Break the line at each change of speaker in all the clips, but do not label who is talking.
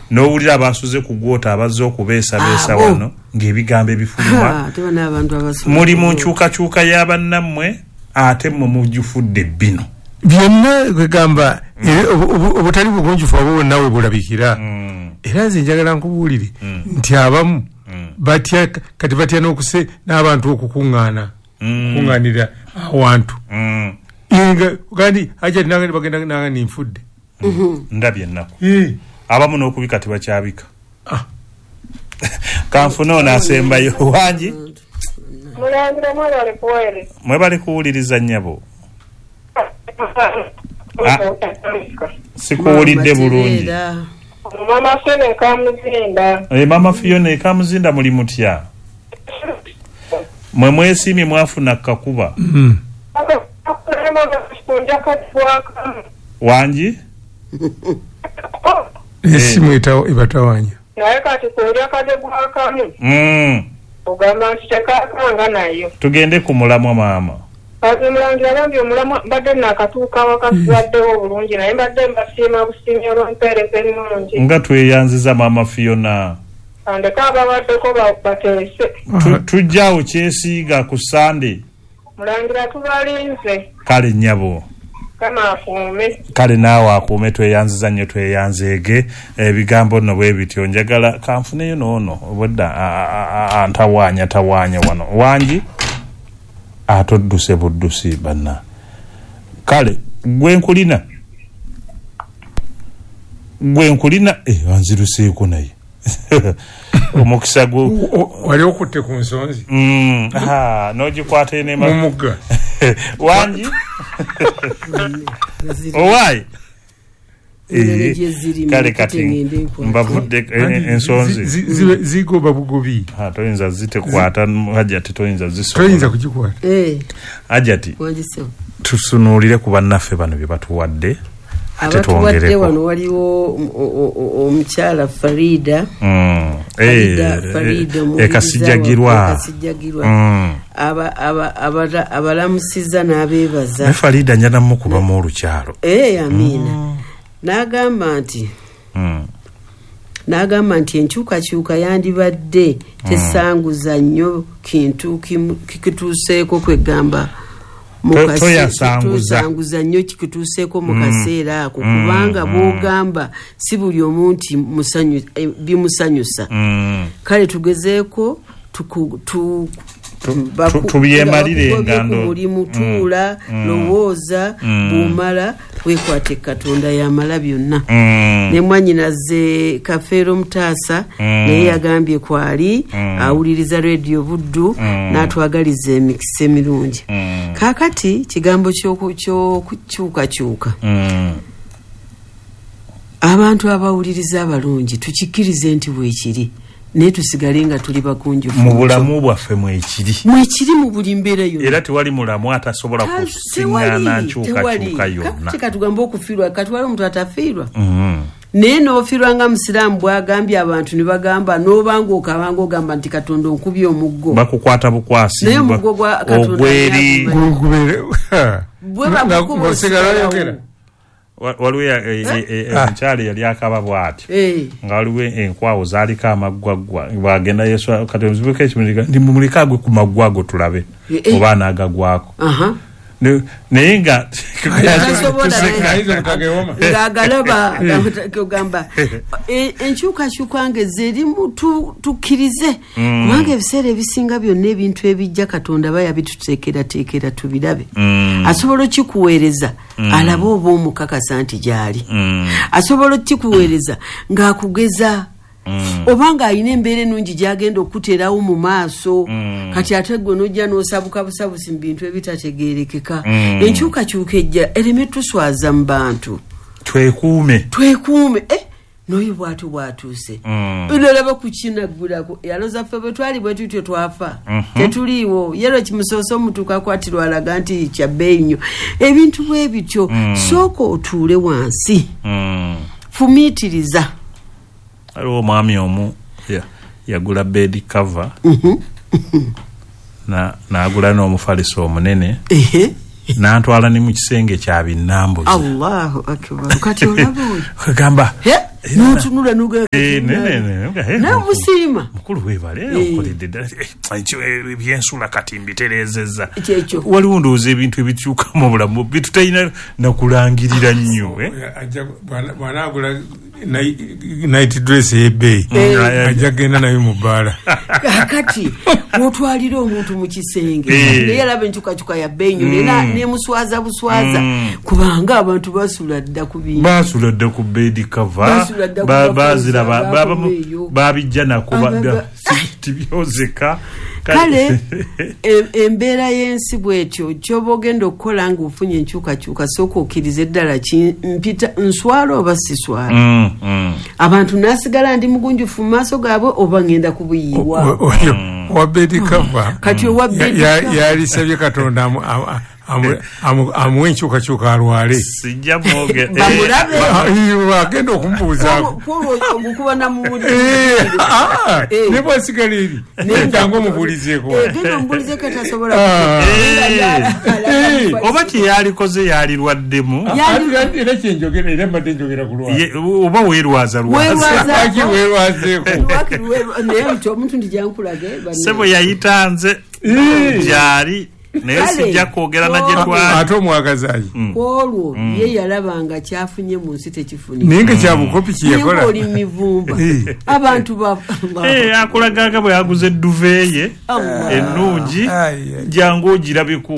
n'owulira abasuze ku gwota abazze okubeesa wano ng'ebigambo ebifuluma muli mu nkyukakyuka y'abannammwe ate mmwe mujufudde bino
byonna kwegamba obutali bugunjufu abo bonna we bulabikira era nze njagala nkubuulire nti abamu batya kati batya n'abantu okukuŋŋaanira awantu kandi ajja nanga bagenda nanga ninfudde
ndabye ennaku abamu n'okubika tebakyabika kanfuna ono asembayo wangi mwebali kuwuliriza nnyabo sikuwulidde bulungi mama Fiona Kamuzinda muli mutya mwe mwesiimye mwafuna kakuba wangi
esimu ibatawanya
naye kati kulya kade gwakamu ogamba nti tekakanga nayo
tugende ku mulamwa maama
kati mulangira bambi omulamwa mbadde nakatuuka wakasiwaddewo bulungi naye mbadde mbasiima busiimi olw'empeereza ennungi
nga tweyanziza maama Fiona
andeka ababaddeko bateese
tujjaawo kyesiiga ku Sande
mulangira tubalinze
kale nnyabo
kale
naawe akuume tweyanziza nnyo tweyanzeege ebigambo nno bwe bityo njagala kanfuneyo noono obwedda tawaanya wano wangi atodduse buddusi banna kale gwenkulina wanziruseeko naye omukisa
wali okutte ku nsonzi
n'ogikwata
mumugga
wangi owaayi kale kati mbavudde ensonzi
zigoba bugobi
toyinza zitekwata hajati toyinza
kugikwata
hajati tusunuulire ku bannaffe bano bye batuwadde
abatuwadde wano waliwo omukyala Farida
ekasijjagirwa
abalamusiza n'abeebaza
Farida njana mukubamu olukyalo
amiina n'agamba nti enkyukakyuka yandibadde tesanguza nnyo kintu kikituuseeko kwegamba toyasanguza nnyo kikutuuseeko mu kaseera ako kubanga bw'ogamba si buli omu nti bimusanyusa kale tugezeeko
tubyemalire engando
mulimu tuula lowooza bw'omala weekwate Katonda yamala byonna ne mwannyinaze Kafeero Mutaasa naye yagambye kwali awuliriza Radio Buddu n'atwagaliza emikisa emirungi kaakati kigambo ky'okukyukakyuka abantu abawuliriza abalungi tukikkirize nti weekiri naye tusigale nga tuli bakunjufu
mu bulamu bwaffe mwekiri
mu buli mbeera yonna
era tewali mulamu atasobola kusiŋŋaana nkyukakyuka yonna
katugamba okufiirwa katwala omuntu atafiirwa naye n'ofiirwa nga musiraamu bw'agambye abantu ne bagamba n'obanga okabanga ogamba nti Katonda onkubye omuggo
bakukwata bukwasi
naye omuggo gwa Katonda
ogweri waliwo omukyala yali akaba bw'atyo nga waliwo enkwawo zaaliko amaggwaggwa bw'agenda Yesu kati omuzibuka ekimulika ndi mumulika agwe ku maggwago tulabe oba anaagagwako naye nga
ng'agalaba gamba enkyukakyuka nga ezerimu tukkirize kubanga ebiseera ebisinga byonna ebintu ebijja Katonda aba yabituteekerateekera tubirabe asobola okikuweereza alabe oba omukakasa nti gy'ali asobola okikuweereza ng'akugeza obanga alina embeera ennungi gy'agenda okuteerawo mu maaso kati ate gwe n'ojja n'osabuka busabusi mu bintu ebitategeerekeka enkyukakyuka ejja ereme tuswaza mu bantu
twekuume
n'oyo bw'atu bw'atuuse olaba kukinaggulako yaloza ffe bwe twali bwe tutyo twafa tetuliiwo yero kimusoose omutuuka akwatirwa alaga nti kyabbeeyi nnyo ebintu bwe bityo sooka otuule wansi fumiitiriza
aliwo omwami omu yagula bed cover n'agula n'omufaliso omunene n'antwala ne mu kisenge kya binnambuzi
Allahu akbar kati olaba oyo
kagamba
N'otunula nuga.
Na
musima.
Mukulu webale okolidde ddala. Byensula kati mbiterezeza. Waliwo ndowooza ebintu ebikyuka mu bulamu bitutayina nakulangirira nnyo.
Bw'anaagula night dress y'ebbeeyi ajja genda nayo mu bbaala.
Kakati wotwalira omuntu mu kisenge naye alaba enkyukakyuka ya bbeeyi nnyo nemuswaza buswaza kubanga abantu basula dda ku bintu.
Basula dda ku bed cover. Bazira babijja nakuba tibyozeka.
Kale embeera y'ensi bwetyo kyoba ogenda okukola nga ofunye enkyukakyuka sooka okkirize ddala mpita nswala oba siswala. Abantu nasigala ndi mugunjufu mu maaso gaabwe oba ngenda kubuyiibwa.
Owa bed cover
kati owa bed
yalisabye Katonda amuwe enkyukakyuka alwale.
Sijja mwogera
agenda okumubuuzaako
okukubana mumuli
ne bwasigala eri jangu omubuulizeeko
genda omubuulizeeko atasobola
oba kyeyalikoze yalirwaddemu
era kyenjogera era mbadde njogera ku lwaki
oba weerwazeeko
naye nti omuntu ndi jankulage
sebo yayitanze gyali naye sijja kwogera nagye twali
ate omwagazayi
olwo ye yalabanga kyafunye mu nsi tekifunike
naye nga kyabukopi kyeyakola
oli mivumba abantu
akulagaga bwe yaguza edduveeye ennungi jangu ogirabeku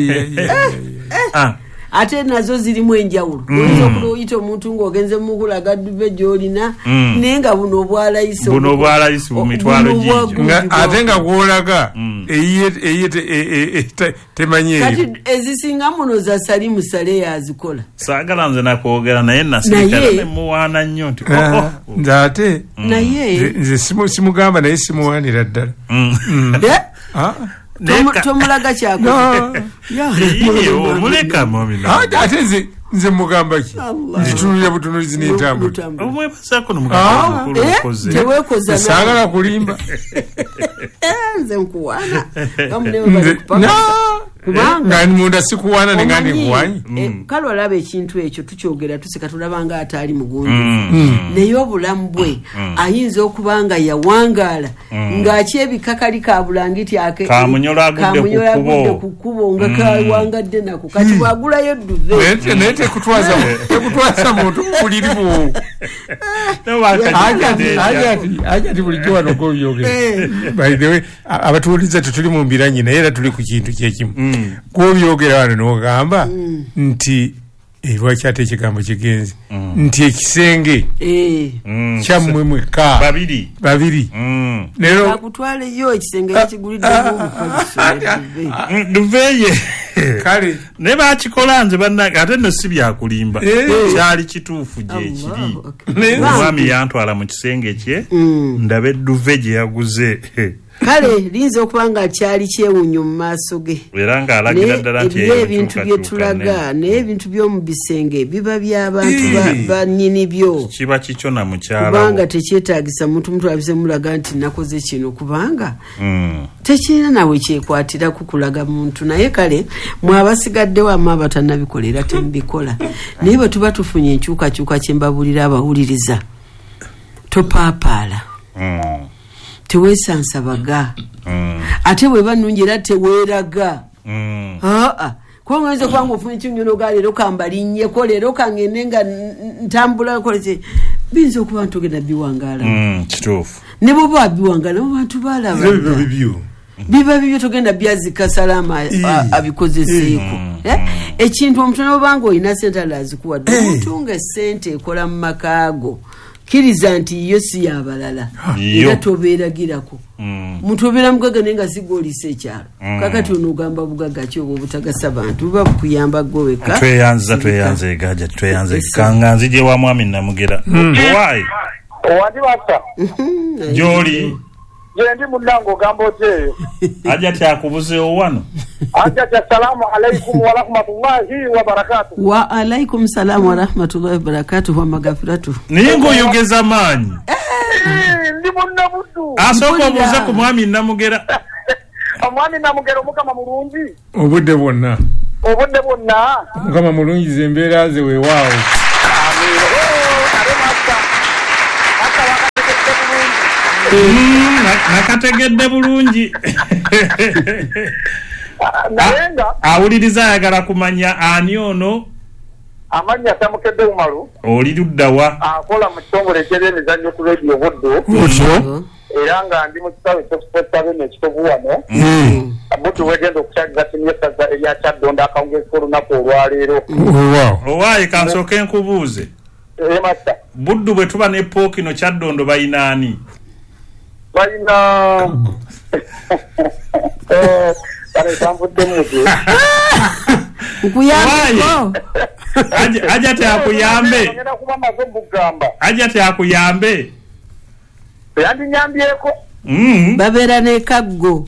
ate nazo zirimu enjawulo oyinza okuluyita omuntu ng'ogenze mukulaga dduve gy'olina naye nga buno obwalayisi
mu mitwalo gingi
ate nga gwolaga eyiye temanyi
kati ezisinga muno za salimu sale yazikola
saagala nze nakwogera naye nasirikala nemuwaana nnyo nti
nze ate
naye
nze simugamba naye simuwaanira ddala
tomulaga kyakoze
omuleka
ate nze mugamba ki nzitunulira butunulizi n'entambula
omwebazaako nomukatewekoza
saagala kulimba
nze nkuwaana
nga munda sikuwaana nenga ndikuwanyi
kale olaba ekintu ekyo tukyogera tuseka tulaba nga ate ali mugunjufu naye obulamu bwe ayinza okuba nga yawangaala ng'akyebikakali ka bulangiti ake
kamunyola agudde
ku
kkubo nga kawangadde nako kati bwagulayo dduve
naye tekutwaza muntu buliribu ajati bulijjo wano gobyogera by the way abatuuliza tetuli mu mbiranyi naye era tuli ku kintu kyekimu gwobyogera wano nogamba nti lwaki ate ekigambo kigenzi nti ekisenge kyammwe mweka babiri
lero akutwaleyo ekisenge yakiguliddemu
duveeye kale ne bakikola nze bannange ate nno si byakulimba kyali kituufu gyekiri omwami yantwala mu kisenge kye ndabe edduve gye yaguze
kale linza okuba nga kyali kyewunyo mu maaso ge
era ng'alagira ddala nti
ebintu bye tulaga naye ebintu by'omu bisenge biba by'abantu bannyini byo
kiba kikyo na mukyala
kubanga tekyetaagisa muntu abise mulaga nti nakoze kino kubanga tekirina nawe kyekwatira kukulaga muntu naye kale mwabasigaddewo ama abatannabikolera tembikola naye bwe tuba tufunye enkyukakyuka kye mbabulira abawuliriza topaapaala teweesansabaga ate bweba nnungi era teweeraga kubanga oyinza okuba nga ofunye ekinyonyoga leero kambalinnyeko leero kangende nga ntambula kolese biyinza okuba ntogenda biwangaala
kituufu
ne bwoba biwangaala mu bantu balaba biba bibyo togenda byazika salama abikozeseeko ekintu omuntu nobanga olina sente alazikuwadde omutunga esente ekola mu makaago kiriza nti yo si yabalala era tobeeragirako muntu obeera mugaga naye nga sigolisa ekyalo kakati onogamba bugaga ki oba obutagasa bantu buba bukuyamba gweweka
tweyanza egaja tweyanze kanga nzije wa mwami namugera owaayi
owandi basa
gyoli
ndi munango ogamba otyeyo
aja tyakubuzeewo wano
aja tya salaamu alaikum warahmatullahi wabarakatuh
wa alaikum salaamu warahmatullahi wabarakatuh wa magafiratuh
naye ng'oyogeza maanyi
ndi munnabuddu
asooka obuuza ku mwami namugera
omwami namugera omukama mulungi
obudde bwonna
omukama
mulungi ze embeera ze weewaawo
nakategedde bulungi awuliriza ayagala kumanya ani ono
amanya tamukedde umalu
oli luddawa
akola mu kitongole eky'emizannyo ku radio Buddu era nga ndi mu kitabo ky'okusporta bene ekitovu wano Buddu wegenda okukyagiza timu y'essaza erya Kyaddondo akawungeezi k'olunaku olwaleero
owaayi kansooke nkubuuze
masta
Buddu bwe tuba ne Pookino Kyaddondo bayina ani
bayina
ajate akuyambe ajate akuyambe
yandinyambyeko
babeera ne kaggo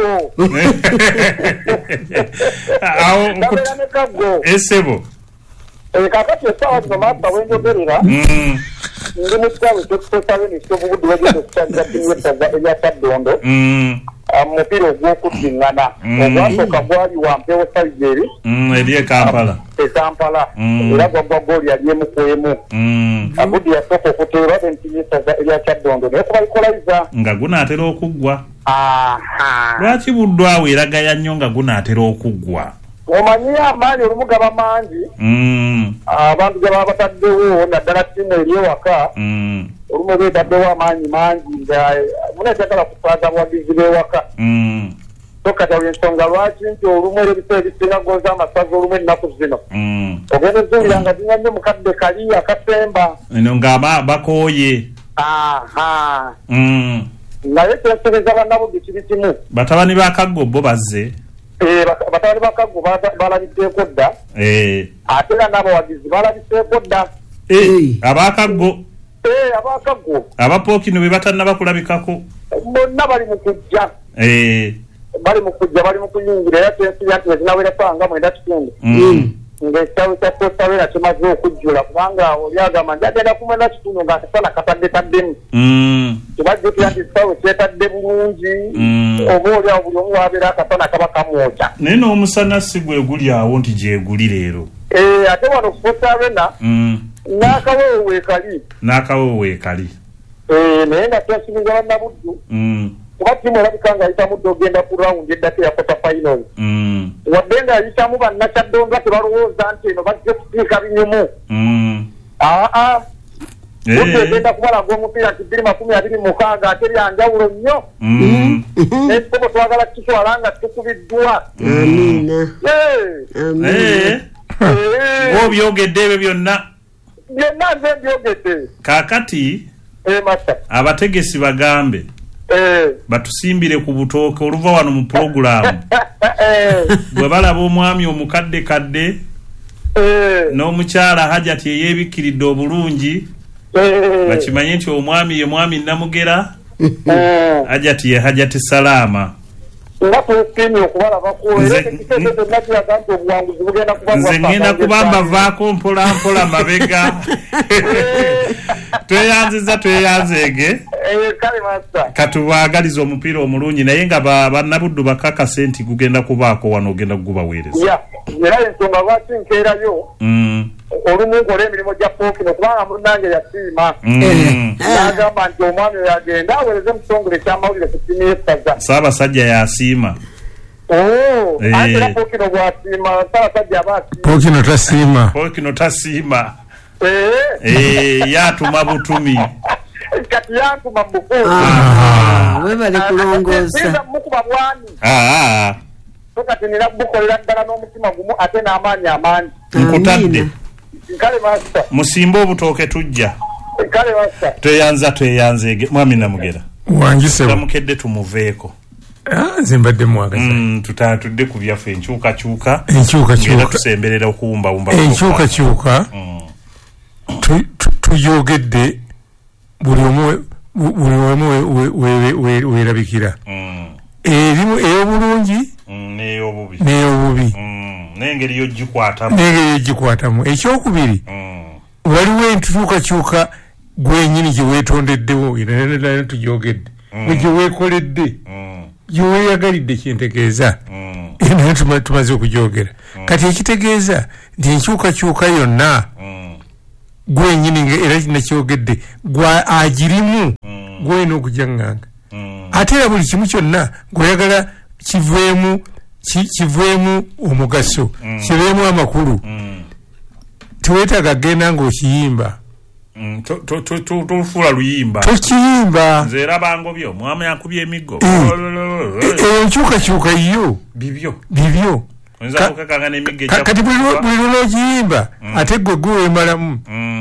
babeera ne kaggo
esebo
kakati essaawa zino maasa wenjogerera ndi mu kitabo ky'okusosa bene ekitovu Buddu wegenda okukyagiza timu y'essaza erya Kyaddondo mupiira ogw'okuddiŋŋana ogwasooka gwali wampewo sayidi eri
eri ekampala
era gwagwa gooli yali emu ku emu Buddu yasooka okuteerwa entimu y'essaza erya Kyaddondo naye kubayikolayiza
nga gunaatera okuggwa lwaki Buddu awo eragaya nnyo nga gunaatera okuggwa
omanyi amaanyi olumu gaba mangi abantu gye baba bataddewo naddala ttiimu eri ewaka olumu beetaddewo amaanyi mangi nga muneetegala kusaaga abawagizi b'ewaka so kati awo ensonga lwaki nti olumu era ebiseera ebisinga goza amasaza olumu ennaku zino ogenda ezuulira nga zinyanye mukadde kali akasemba
eno nga bakooye
naye kyensobeza bannabuddu kiri kimu
batabani ba Kaggo bo bazze
batabani ba Kaggo balabiteeko dda ate era n'abawagizi balabiteeko dda
abakaggo
abakaggo
abapookino be batannaba kulabikako
bonna bali mu kujja bali mu kuyingira era tensibya nti wezinawera nga mwenda kitundu ng'ekitabo kya postaweera kimaze okujjula kubanga oli agamba nti agenda kumwenda kitundu ng'akasana katadde-taddemu kibajjukira nti ekitabo kyetadde bulungi oba oli awo buli omu wabeera akasana kaba kamwokya
naye n'omusana si gwe guli awo nti gyeguli leero
ate wano postaweera n'akaweewo ekali naye nga twesibinza bannabuddu kuba timu erabika nga ayitamu dde ogenda ku rawundi eddako ya kota finals wadde nga ayitamu bannakyaddondo tebalowooza nti eno bajja kusiika binyumu Buddu egenda kubalaga omupiira nti 2026 ate byanjawulo nnyo n'ekikopo twagala kitwala nga tukubiddwa
obyogedde ebyo byonna
nze mbyogedde
kaakati abategesi bagambe batusimbire ku butooke oluva wano mu pulogulaamu bwe balaba omwami omukadde kadde n'omukyala Hajati eyeebikkiridde obulungi bakimanye nti omwami ye mwami Namugera Hajati ye Hajati Salaama nze ngenda kubamba vaako mpola mpola mabega tweyanzeege katubaagaliza omupiira omulungi naye nga bannabuddu bakakase nti gugenda kubaako wano ogenda kugubaweereza
era ensonga lwaki nkeerayo olumu nkola emirimu gya Pookino kubanga munange yasiima n'agamba nti omwami oyo agenda aweereze mu kitongole ekyamawulire ku ttiimu y'essaza
Ssaabasajja yasiima
ate era Pookino bw'asiima Ssaabasajja aba
asiima
Pookino tasiima yatuma butumi
kati yantuma mbukuuzi
webale kulongoosa
mukuba bwami so kati nina bukolera ddala n'omutima gumu ate n'amaanyi amangi
nkutadde
nkale master
musimbe obutooke tujja
nkale master
tweyanzeege mwami Namugera
wangisemukedde
tumuveeko
nze mbadde mwagaza
tutatudde ku byaffe enkyukakyuka tusemberera okuwumbawumba
enkyukakyuka tuyogedde buli omu weerabikira erimu ey'obulungi n'ey'obubi
n'engeri
yogikwatamu ekyokubiri waliwo entukyukakyuka gwenyini gye weetondeddewo era tujogedde gye weekoledde gye weeyagalidde kyentegeeza naye tumaze okujogera kati ekitegeeza nti enkyukakyuka yonna gwenyini era nakyogedde agirimu gwena okujanganga ate era buli kimu kyonna ngoyagala kiveemu omugaso kiveemu amakulu teweetaaga genda ngaokiyimba
tofuula luyimba
tokiyimba
nze era bangobyo mwami yakubye emiggo
enkyukakyuka yo bibyo kati buli lwogiyimba ate gwe gwewemalamu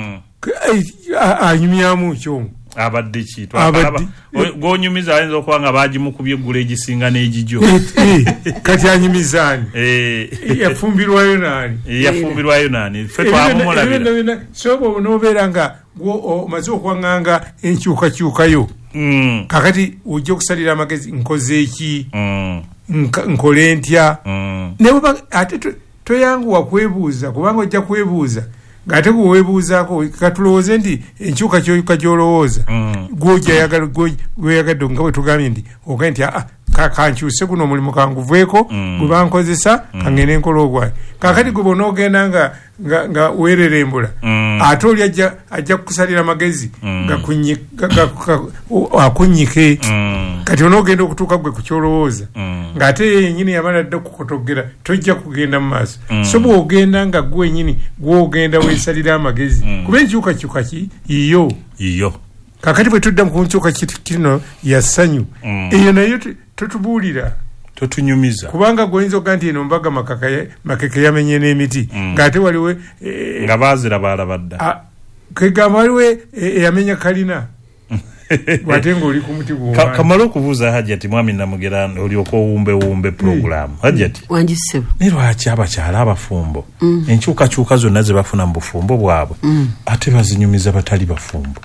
anyumyamu kyomu
abadde ki gwonyumiza ayinza okuba nga bagimukubye eggulu egisinga n'egijo
kati anyumizaani yafumbirwayo naani fe twamumulabira soba onobeera nga omaze okwaŋŋanga enkyukakyukayo kakati ojja okusalira amagezi nkoze eki nkole ntya ate toyanguwa kwebuuza kubanga ojja kwebuuza ngate kuwebuuzaako katulowooze nti enkyukakyuka gyolowooza gweyagadde nga bwe tugambye nti ogaye nti kankyuse guno omulimu kanguveeko gwe bankozesa kangende enkola ogwayo kakati gwe bona ogenda nga weererembula ate oli ajja kukusalira amagezi akunyike kati onaogenda okutuuka gwe ku kyolowooza ng'ate yenyini yamala dde okukotogera tojja kugenda mu maaso so bw'ogenda nga gwenyini gwogenda weesalira amagezi kuba enkyukakyuka iyo kakati bwe tudda ku nkyuka kino ya ssanyu eyo nayo totubuulira
totunyumiza
kubanga goyinza okuga nti eno mbaga makeke yamenye n'emiti ng'ate waliwo
nga baaziraba alabadda
kegamba waliwo eyamenya kalina wate ng'oli ku muti gwowange
kamala okubuuza Hajjati mwami Namugera olyoka owumbewumbe puroguramu Hajjati
wangisebo
ne lwaki abakyala abafumbo enkyukakyuka zonna ze bafuna mu bufumbo bwabwe ate bazinyumiza batali bafumbo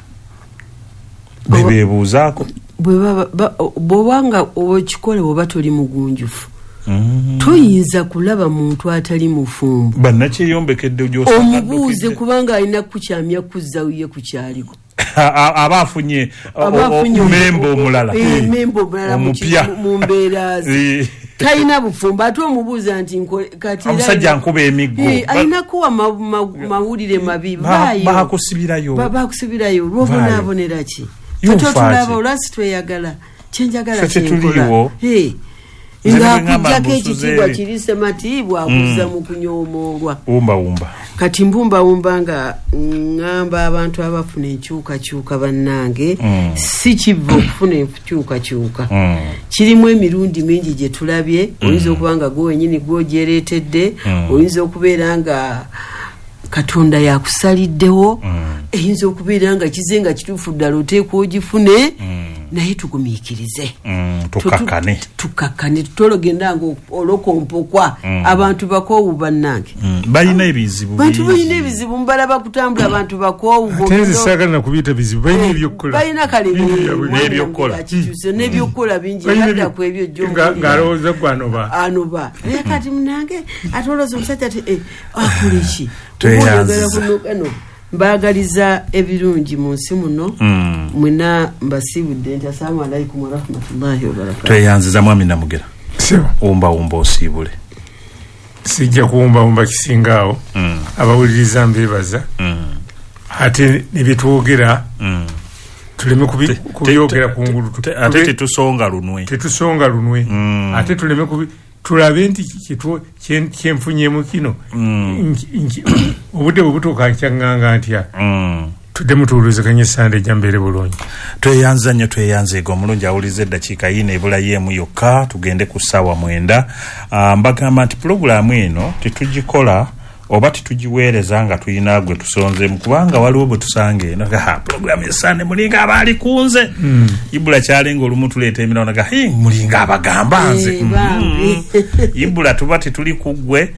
bebeebuuzaako bw'obanga
okikole bw'oba toli mugunjufu toyinza kulaba muntu atali mufumbo
bannakyeyombekedde
omubuuze kubanga alina kukyamya kuzzawiye ku kyaliko
aba afunye membo omulala omupya
mu mbeera ze talina bufumbo ate omubuuza nti
omusajja nkuba emiggo
alina kuwa mawulire mabi
bakusibirayo
lwobonaabonera ki tetulaba olwasi tweyagala kyenjagala kyenkola ng'akujjako ekitiibwa kirise matiibwa akuzza mu kunyoomoolwa kati mbumbawumba nga ŋŋamba abantu abafuna enkyukakyuka bannange si kiva okufuna enkyukakyuka kirimu emirundi mingi gye tulabye oyinza okuba nga gwe wenyini gwogyereetedde oyinza okubeera nga Katonda yakusaliddewo eyinza okubeera nga kize nga kituufu ddala oteekwa ogifune naye tugumiikirize tukakkane tutologenda nga olokompokwa abantu bakoowu bannange
balina ebizibu
mubalaba kutambula abantu bakoowu
tezisagala nakubiyita bizibu balina ebyokkola
balina kale n'ebyokkola n'ebyokkola bingi badda ku ebyo
ng'alowooza gwe
anoba naye kati munange ate olowooza omusajja ati akola eki oyagala kuno mbagaliza ebirungi mu nsi muno mwena mbasiibudde nti assalamu alaikum warahmatullahi wabarakatuh
tweyanziza mwami Namugera wumba osiibule
sijja kuwumbawumba kisingaawo abawuliriza mbeebaza ate ne byetwogera tuleme kubyogera kungulu
ate tetusonga
lunwe ate tuleme tulabe nti kyenfunyemu kino obudde bwe butuuka kyaŋŋanga ntya tudde mutuwuliziganya essande ejja mbeere bulungi
tweyanza nnyo tweyanzeega omulungi awuliza eddakiika yina ebulayo emu yokka tugende ku ssaawa 9 mbagamba nti pulogulaamu eno tetugikola oba tetugiweereza nga tulina gwe tusonzemu kubanga waliwo bwe tusanga eno pulogulaamu esande mulinga abaali kunze Ibula kyalenga olumu tuleeta emirawo naga mulinga abagamba nze Ibula tuba tetuli ku ggwe